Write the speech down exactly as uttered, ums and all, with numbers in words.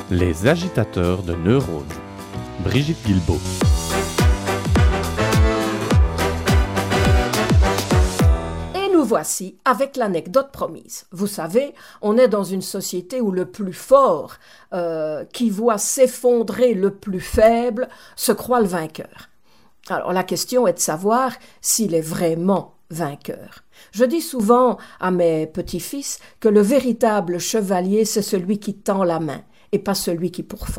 Les agitateurs de neurones. Brigitte Guilbeault. Et nous voici avec l'anecdote promise. Vous savez, on est dans une société où le plus fort, euh, qui voit s'effondrer le plus faible, se croit le vainqueur. Alors la question est de savoir s'il est vraiment vainqueur. Je dis souvent à mes petits-fils que le véritable chevalier, c'est celui qui tend la main et pas celui qui pourfend.